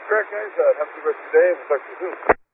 Correct, guys. Have a good rest of the day. We'll talk to you soon.